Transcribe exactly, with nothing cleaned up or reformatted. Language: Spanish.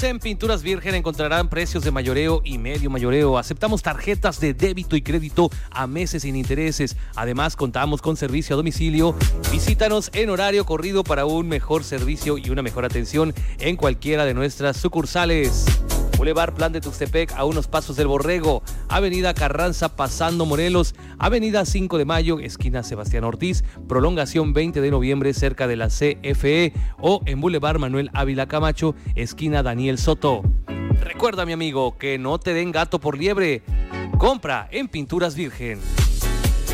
En Pinturas Virgen encontrarán precios de mayoreo y medio mayoreo. Aceptamos tarjetas de débito y crédito a meses sin intereses. Además, contamos con servicio a domicilio. Visítanos en horario corrido para un mejor servicio y una mejor atención en cualquiera de nuestras sucursales. Boulevard Plan de Tuxtepec, a unos pasos del Borrego. Avenida Carranza, pasando Morelos. Avenida cinco de Mayo, esquina Sebastián Ortiz. Prolongación veinte de noviembre, cerca de la C F E. O en Boulevard Manuel Ávila Camacho, esquina Daniel Soto. Recuerda, mi amigo, que no te den gato por liebre. Compra en Pinturas Virgen.